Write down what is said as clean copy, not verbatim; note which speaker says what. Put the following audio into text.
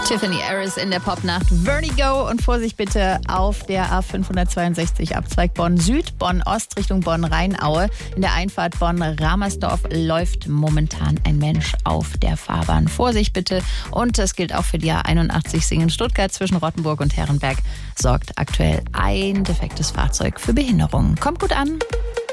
Speaker 1: Tiffany Harris in der Popnacht Vertigo und Vorsicht bitte auf der A562 Abzweig Bonn Süd, Bonn Ost Richtung Bonn Rheinaue. In der Einfahrt Bonn-Ramersdorf läuft momentan ein Mensch auf der Fahrbahn. Vorsicht bitte. Und das gilt auch für die A81 Singen-Stuttgart zwischen Rottenburg und Herrenberg. Sorgt aktuell ein defektes Fahrzeug für Behinderungen. Kommt gut an.